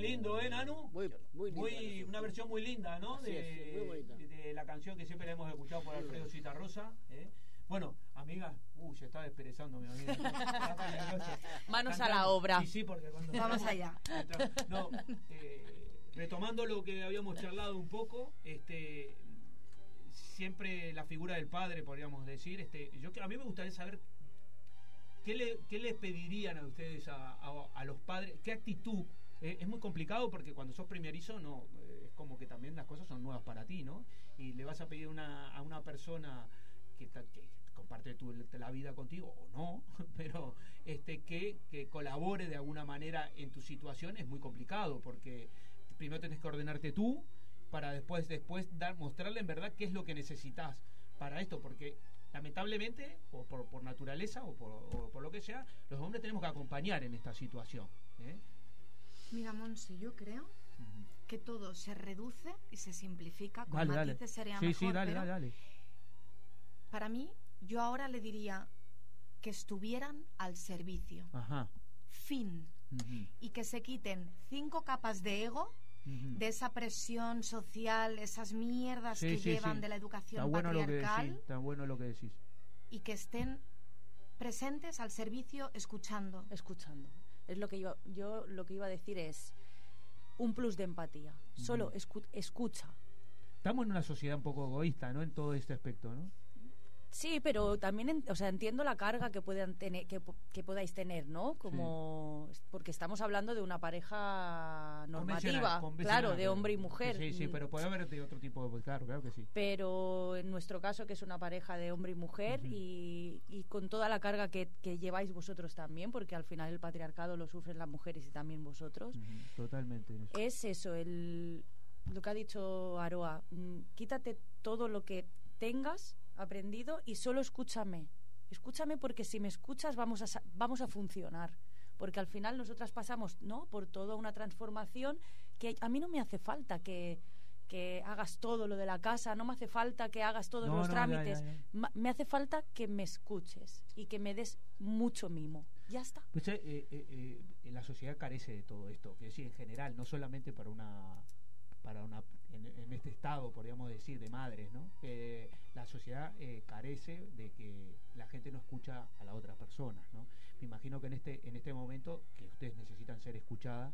lindo, Nanu. Muy lindo. Una versión muy linda, ¿no? Así es, muy bonita. De la canción que siempre hemos escuchado por Alfredo Citarrosa. Bueno, amiga, se está desperezando mi amiga. Manos a la obra. Sí, porque cuando vamos allá. No, retomando lo que habíamos charlado un poco, siempre la figura del padre, podríamos decir. A mí me gustaría saber qué les pedirían a ustedes a los padres, qué actitud. Es muy complicado porque cuando sos primerizo no es como que también las cosas son nuevas para ti, ¿no? Y le vas a pedir a una persona que comparte la vida contigo o no, pero que colabore de alguna manera en tu situación es muy complicado, porque primero tenés que ordenarte tú para después mostrarle en verdad qué es lo que necesitas para esto, porque lamentablemente, o por naturaleza o por lo que sea, los hombres tenemos que acompañar en esta situación. Mira, Monse, yo creo que todo se reduce y se simplifica. Con matices sería mejor. Sí, dale. Para mí, yo ahora le diría que estuvieran al servicio. Ajá. Fin. Y que se quiten 5 capas de ego, de esa presión social, esas mierdas que llevan de la educación patriarcal. Está bueno lo que decís. Y que estén presentes al servicio, escuchando. Es lo que yo lo que iba a decir es un plus de empatía. Solo escucha. Estamos en una sociedad un poco egoísta, ¿no? En todo este aspecto, ¿no? Sí, pero también, entiendo la carga que puedan tener, que podáis tener, ¿no? Como porque estamos hablando de una pareja normativa, claro, de hombre y mujer. Sí, pero puede haber de otro tipo de, claro que sí. Pero en nuestro caso, que es una pareja de hombre y mujer, y con toda la carga que lleváis vosotros también, porque al final el patriarcado lo sufren las mujeres y también vosotros. Totalmente. Es eso, lo que ha dicho Aroa, quítate todo lo que tengas aprendido y solo escúchame, porque si me escuchas vamos a funcionar, porque al final nosotras pasamos, ¿no?, por toda una transformación que a mí no me hace falta que hagas todo lo de la casa, no me hace falta que hagas todos los trámites, ya. Me hace falta que me escuches y que me des mucho mimo, ya está. Pues, la sociedad carece de todo esto, que decir, en general, no solamente en este estado, podríamos decir, de madres, ¿no? La sociedad carece de que la gente no escucha a la otra persona, ¿no? Me imagino que en este momento que ustedes necesitan ser escuchadas,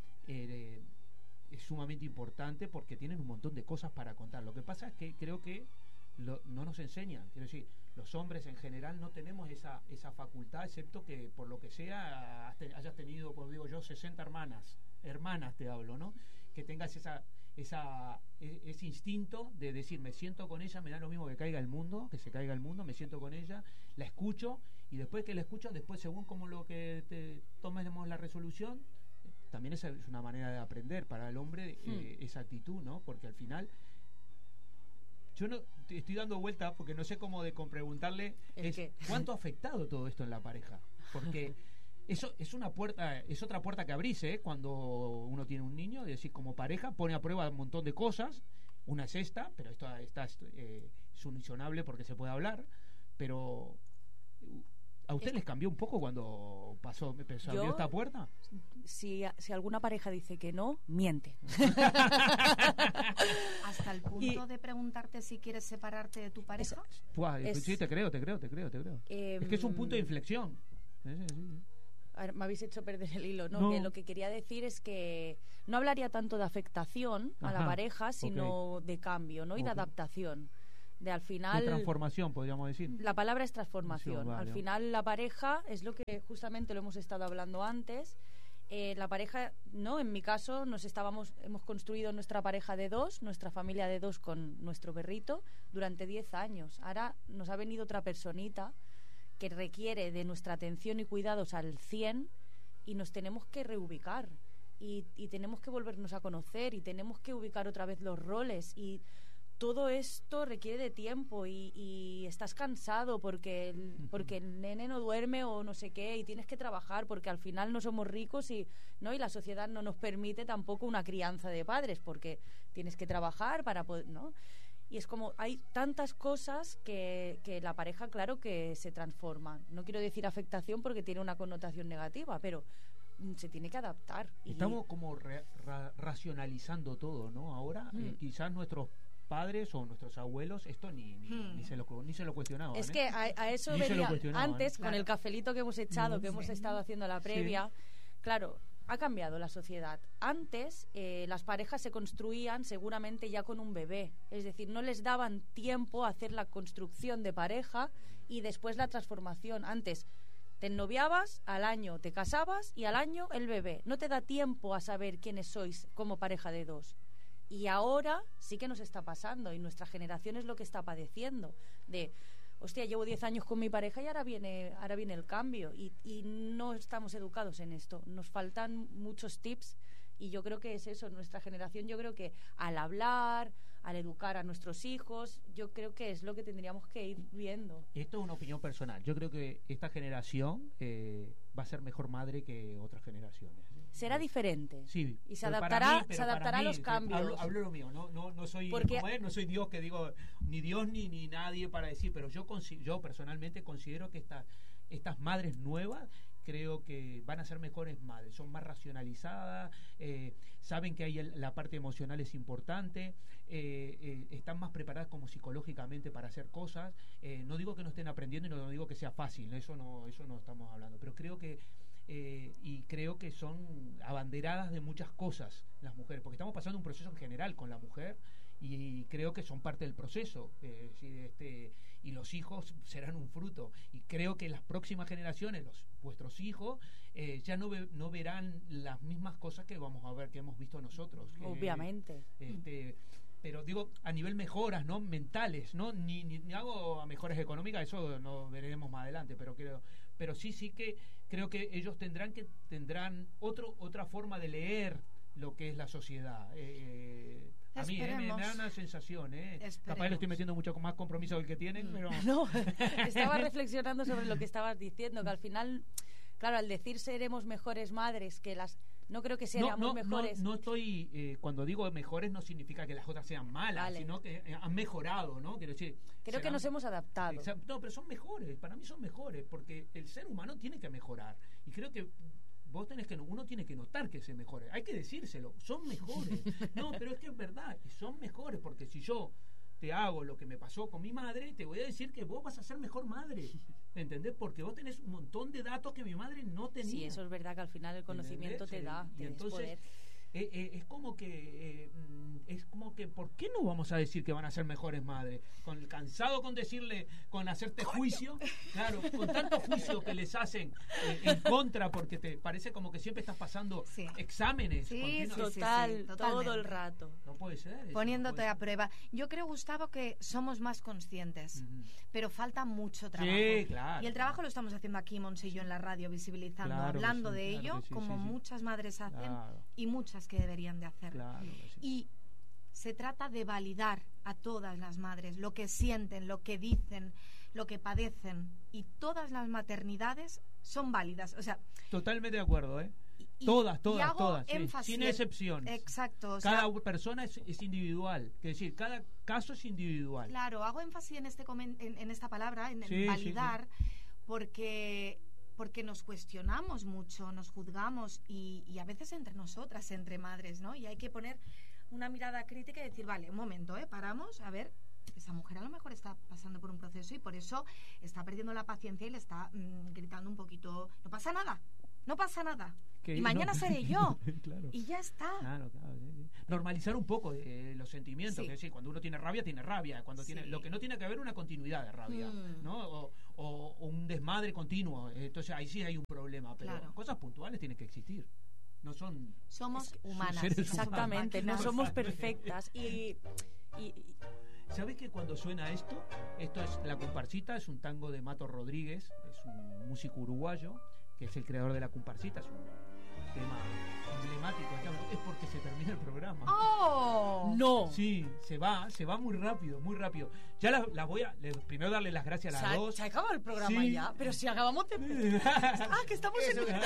es sumamente importante porque tienen un montón de cosas para contar. Lo que pasa es que creo que no nos enseñan. Quiero decir, los hombres en general no tenemos esa facultad, excepto que por lo que sea hayas tenido, pues digo yo, 60 hermanas te hablo, ¿no? Que tengas ese instinto de decir, me siento con ella, me da lo mismo que se caiga el mundo, me siento con ella, la escucho, y después que la escucho, después según como lo que tomemos la resolución, también esa es una manera de aprender para el hombre, esa actitud, ¿no? Porque al final yo no estoy dando vueltas porque no sé cómo con preguntarle cuánto ha afectado todo esto en la pareja, porque eso es otra puerta que abrís, cuando uno tiene un niño, es decir, como pareja pone a prueba un montón de cosas. Una es esta, pero esto es unisionable porque se puede hablar, pero ¿a usted les cambió un poco cuando abrió esta puerta? Si alguna pareja dice que no, miente. Hasta el punto de preguntarte si quieres separarte de tu pareja. Sí, te creo. Es que es un punto de inflexión. Sí. A ver, me habéis hecho perder el hilo, ¿no? Que lo que quería decir es que no hablaría tanto de afectación a la pareja, sino de cambio, ¿no? Y de adaptación. Al final, de transformación, podríamos decir. La palabra es transformación. Vale. Al final la pareja es lo que justamente lo hemos estado hablando antes. La pareja, ¿no? En mi caso hemos construido nuestra pareja de 2, nuestra familia de 2 con nuestro perrito durante 10 años. Ahora nos ha venido otra personita que requiere de nuestra atención y cuidados al 100 y nos tenemos que reubicar y tenemos que volvernos a conocer y tenemos que ubicar otra vez los roles, y todo esto requiere de tiempo y estás cansado porque el nene no duerme o no sé qué, y tienes que trabajar porque al final no somos ricos y la sociedad no nos permite tampoco una crianza de padres porque tienes que trabajar para poder, ¿no? Y es como, hay tantas cosas que la pareja, claro que se transforma. No quiero decir afectación porque tiene una connotación negativa, pero se tiene que adaptar. Estamos como racionalizando todo, ¿no? Ahora quizás nuestros padres o nuestros abuelos esto ni se lo cuestionaban. Es que a eso venía antes, con el cafelito que hemos echado, que hemos estado haciendo la previa. Claro, ha cambiado la sociedad. Antes las parejas se construían seguramente ya con un bebé, es decir, no les daban tiempo a hacer la construcción de pareja y después la transformación. Antes te ennoviabas, al año te casabas y al año el bebé. No te da tiempo a saber quiénes sois como pareja de dos. Y ahora sí que nos está pasando y nuestra generación es lo que está padeciendo de, hostia, llevo 10 años con mi pareja y ahora viene el cambio y no estamos educados en esto. Nos faltan muchos tips y yo creo que es eso, nuestra generación, yo creo que al hablar, al educar a nuestros hijos, yo creo que es lo que tendríamos que ir viendo. Esto es una opinión personal. Yo creo que esta generación va a ser mejor madre que otras generaciones. Será diferente. Sí, y se adaptará a los cambios. Hablo lo mío, no soy no soy Dios que digo, ni Dios ni nadie para decir, pero yo personalmente considero que estas madres nuevas creo que van a ser mejores madres, son más racionalizadas, saben que la parte emocional es importante, están más preparadas como psicológicamente para hacer cosas. No digo que no estén aprendiendo y no digo que sea fácil, eso no estamos hablando, pero creo que son abanderadas de muchas cosas las mujeres, porque estamos pasando un proceso en general con la mujer y creo que son parte del proceso, y los hijos serán un fruto, y creo que las próximas generaciones, vuestros hijos, ya no verán las mismas cosas que vamos a ver, que hemos visto nosotros. Obviamente. Pero digo, a nivel mejoras, ¿no? Mentales, ¿no? Ni hago a mejoras económicas, eso no veremos más adelante, pero sí que creo que ellos tendrán otra forma de leer lo que es la sociedad. A mí me da una sensación, capaz le estoy metiendo mucho más compromiso del que tienen, pero... No, estaba reflexionando sobre lo que estabas diciendo, que al final, claro, al decir seremos mejores madres que las... No creo que seamos mejores. No estoy... cuando digo mejores no significa que las otras sean malas, sino que han mejorado, ¿no? Quiero decir... Creo que nos hemos adaptado. No, pero son mejores, para mí son mejores, porque el ser humano tiene que mejorar. Y creo que uno tiene que notar que se mejore. Hay que decírselo, son mejores. No, pero es que es verdad, son mejores, porque si yo te hago lo que me pasó con mi madre, te voy a decir que vos vas a ser mejor madre. ¿Entendés? Porque vos tenés un montón de datos que mi madre no tenía. Sí, eso es verdad, que al final el conocimiento te da. Y entonces es como que ¿por qué no vamos a decir que van a ser mejores madres? Cansado con decirle, con hacerte juicio, claro, con tanto juicio que les hacen en contra, porque te parece como que siempre estás pasando exámenes. Total, todo el rato. No puede ser. Poniéndote a prueba. Yo creo, Gustavo, que somos más conscientes, pero falta mucho trabajo. Sí, claro. Y el trabajo lo estamos haciendo aquí, Monse y yo, en la radio, visibilizando, hablando de ello, como muchas madres hacen y muchas que deberían de hacer. Y se trata de validar a todas las madres lo que sienten, lo que dicen, lo que padecen, y todas las maternidades son válidas. O sea, totalmente de acuerdo, todas, sin excepción. Exacto. Cada persona es individual, es decir, cada caso es individual. Claro, hago énfasis en esta palabra, en validar, porque nos cuestionamos mucho, nos juzgamos y a veces entre nosotras, entre madres, ¿no? Y hay que poner una mirada crítica y decir, vale, un momento, paramos, a ver, esa mujer a lo mejor está pasando por un proceso y por eso está perdiendo la paciencia y le está gritando un poquito, no pasa nada. Y mañana seré yo. Claro. Y ya está. Claro. Normalizar un poco los sentimientos. Es decir, cuando uno tiene rabia. Cuando tiene, lo que no tiene que haber una continuidad de rabia, ¿no? O un desmadre continuo. Entonces ahí sí hay un problema. Pero cosas puntuales tienen que existir. No somos humanas. Exactamente. No somos perfectas. Y ¿sabes que cuando suena esto es La Comparsita, es un tango de Mato Rodríguez, es un músico uruguayo que es el creador de La Comparsita, es un tema emblemático, es porque se termina el programa. ¡Oh! ¡No! Sí, se va muy rápido. Ya las voy a... primero darle las gracias a las dos. Se acaba el programa ya, pero si acabamos de... que estamos eso en...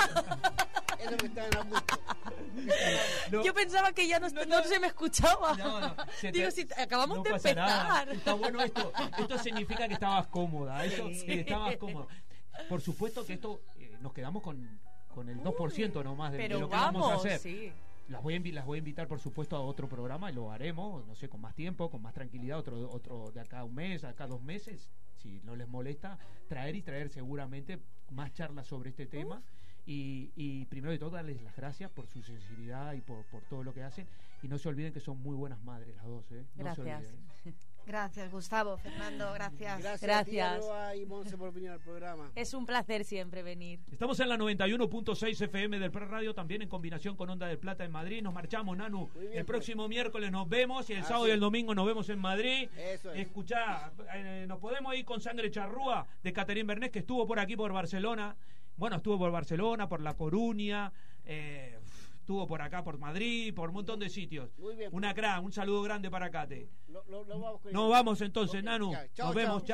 Eso que está en la música. No. Yo pensaba que ya no se me escuchaba. Digo, si acabamos de empezar. Nada. Está bueno esto. Esto significa que estabas cómoda. Estabas cómoda. Por supuesto que esto nos quedamos con con el 2% nomás de lo que vamos, vamos a hacer. Sí. Las voy a invitar, por supuesto, a otro programa y lo haremos, no sé, con más tiempo, con más tranquilidad, otro de acá a un mes, acá 2 meses, si no les molesta, traer seguramente más charlas sobre este tema. Y primero de todo, darles las gracias por su sinceridad y por todo lo que hacen. Y no se olviden que son muy buenas madres las dos. No se Gracias. olviden. Gracias, Gustavo, Fernando, gracias. Gracias. A ti, Aroa y Monse, por venir al programa. Es un placer siempre venir. Estamos en la 91.6 FM del Pre Radio, también en combinación con Onda del Plata en Madrid. Nos marchamos, Nanu. Bien, el próximo miércoles nos vemos y el sábado y el domingo nos vemos en Madrid. Eso es. Escuchá, nos podemos ir con Sangre Charrúa de Catherine Bernés, que estuvo por aquí, por Barcelona. Bueno, estuvo por Barcelona, por La Coruña, estuvo por acá, por Madrid, por un montón de sitios. Muy bien. Una crack, un saludo grande para Cate. Vamos con Nos vamos entonces, Ok, Nanu. ya. Chao, Nos vemos. chao.